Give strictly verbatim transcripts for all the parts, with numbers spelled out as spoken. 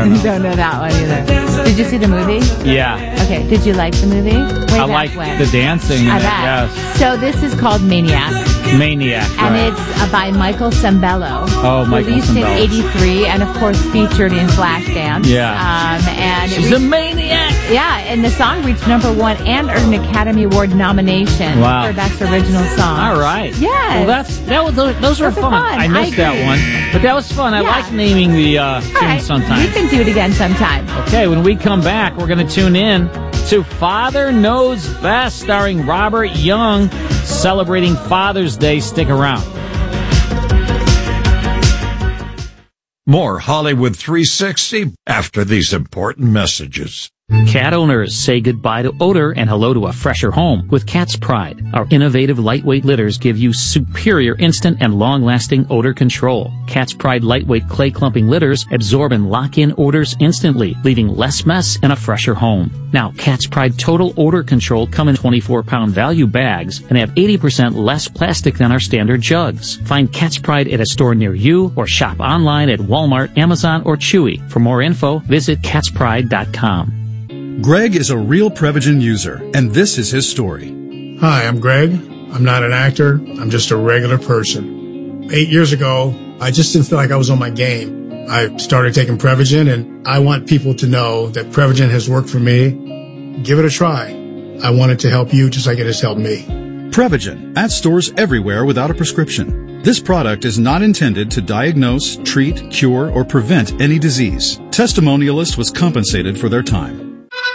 don't know. Don't know that one either. Did you see the movie? Yeah. Okay. Did you like the movie? Way I like the dancing. I in it, bet. Yes. So this is called Maniac. Maniac. And right. it's uh, by Michael Sembello. Oh, Michael Released Sembello. in eighty-three and, of course, featured in Flashdance. Yeah. Um, and it She's reached, a maniac. Yeah, and the song reached number one and earned an Academy Award nomination Wow. for Best Original Song. All right. Yes. Well, that's that was those, those were Those are fun. fun. I missed I that agree. one, but that was fun. I Yeah. like naming the uh, tunes All right. sometimes. You can do it again sometime. Okay, when we come back, we're going to tune in to Father Knows Best, starring Robert Young, celebrating Father's Day. Stick around. More Hollywood three sixty after these important messages. Cat owners, say goodbye to odor and hello to a fresher home with Cat's Pride. Our innovative lightweight litters give you superior instant and long-lasting odor control. Cat's Pride lightweight clay clumping litters absorb and lock in odors instantly, leaving less mess and a fresher home. Now, Cat's Pride Total Odor Control come in twenty-four pound value bags and have eighty percent less plastic than our standard jugs. Find Cat's Pride at a store near you or shop online at Walmart, Amazon, or Chewy. For more info, visit cats pride dot com. Greg is a real Prevagen user, and this is his story. Hi, I'm Greg. I'm not an actor. I'm just a regular person. Eight years ago, I just didn't feel like I was on my game. I started taking Prevagen, and I want people to know that Prevagen has worked for me. Give it a try. I want it to help you just like it has helped me. Prevagen, at stores everywhere without a prescription. This product is not intended to diagnose, treat, cure, or prevent any disease. Testimonialist was compensated for their time.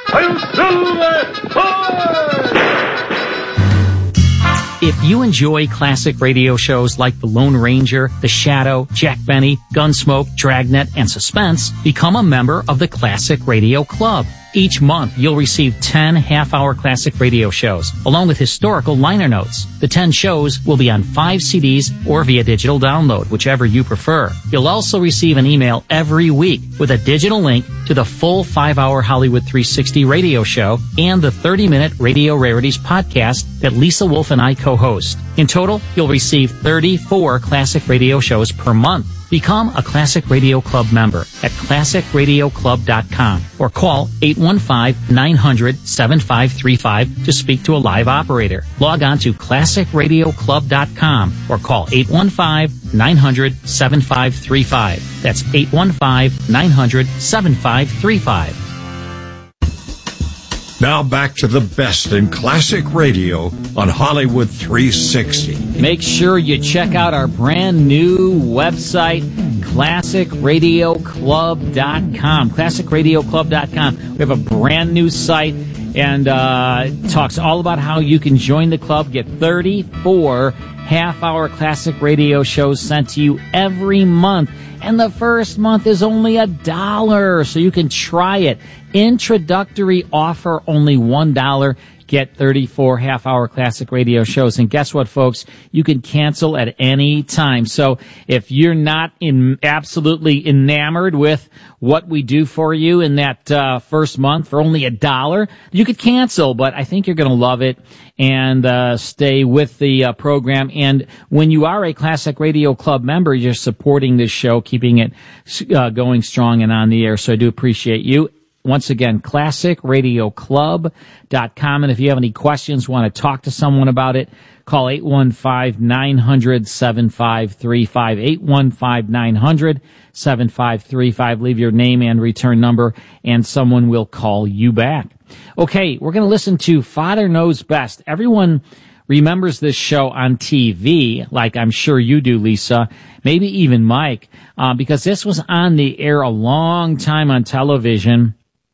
If you enjoy classic radio shows like The Lone Ranger, The Shadow, Jack Benny, Gunsmoke, Dragnet, and Suspense, become a member of the Classic Radio Club. Each month, you'll receive ten half-hour classic radio shows, along with historical liner notes. The ten shows will be on five C Ds or via digital download, whichever you prefer. You'll also receive an email every week with a digital link to the full five-hour Hollywood three sixty radio show and the thirty minute Radio Rarities podcast that Lisa Wolf and I co-host. In total, you'll receive thirty-four classic radio shows per month. Become a Classic Radio Club member at classic radio club dot com or call eight one five, nine hundred, seven five three five to speak to a live operator. Log on to classic radio club dot com or call eight one five, nine hundred, seven five three five. That's eight one five, nine hundred, seven five three five. Now back to the best in classic radio on Hollywood three sixty. Make sure you check out our brand new website, classic radio club dot com. classic radio club dot com. We have a brand new site and uh, it talks all about how you can join the club, get thirty-four half-hour classic radio shows sent to you every month. And the first month is only a dollar, so you can try it. Introductory offer, only one dollar. Get thirty-four half-hour classic radio shows. And guess what, folks? You can cancel at any time. So if you're not in, absolutely enamored with what we do for you in that uh, first month for only a dollar, you could cancel. But I think you're going to love it and uh, stay with the uh, program. And when you are a Classic Radio Club member, you're supporting this show, keeping it uh, going strong and on the air. So I do appreciate you. Once again, classic radio club dot com. And if you have any questions, want to talk to someone about it, call eight one five, nine hundred, seven five three five, eight one five, nine hundred, seven five three five. Leave your name and return number, and someone will call you back. Okay, we're going to listen to Father Knows Best. Everyone remembers this show on T V, like I'm sure you do, Lisa, maybe even Mike, uh, because this was on the air a long time on television.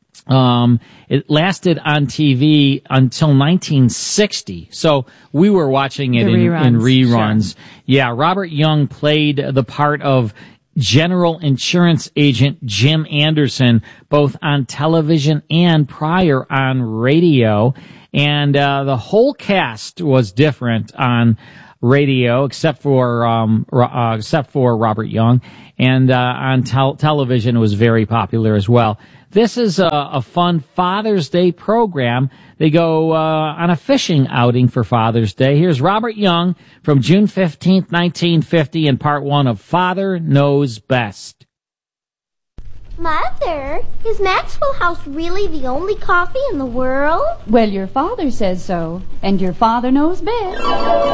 Um, it lasted on T V until nineteen sixty. So we were watching it in reruns. In reruns. Sure. Yeah, Robert Young played the part of General Insurance Agent Jim Anderson, both on television and prior on radio. And, uh, the whole cast was different on radio, except for, um, uh, except for Robert Young. And, uh, on tel- television it was very popular as well. This is a, a fun Father's Day program. They go uh, on a fishing outing for Father's Day. Here's Robert Young from June fifteenth, nineteen fifty, in part one of Father Knows Best. Mother, is Maxwell House really the only coffee in the world? Well, your father says so, and your father knows best.